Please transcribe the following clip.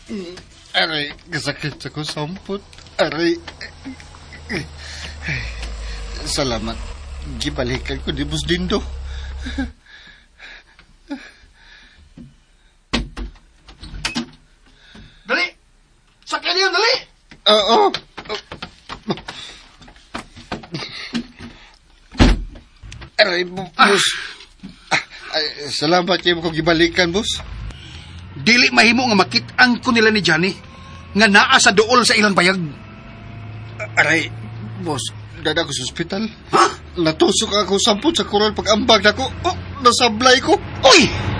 Aray, kasakit sa ko sampot. Aray. Salamat. Gibalikan ko di Boss Dindo. Dali! Sakyan niyo, dali! Oo. Aray, boss. Salamat kayo kung gibalikan, boss. Dili mahimo nga makit-ang ko nila ni Johnny nga naa sa dool sa ilang bayag. Aray, boss, dada ko sa ospital. Ha? Natusok ako sampot sa kural pag-ambag na ko. Oh, nasablay ko. Uy!